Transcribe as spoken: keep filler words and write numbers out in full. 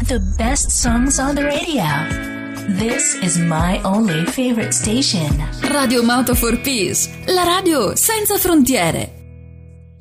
the best songs on the radio. This is my only favorite station. Radio Moto for Peace, la radio senza frontiere.